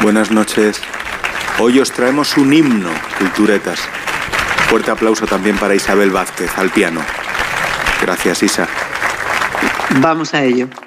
Buenas noches. Hoy os traemos un himno, culturetas. Fuerte aplauso también para Isabel Vázquez, al piano. Gracias, Isa. Vamos a ello.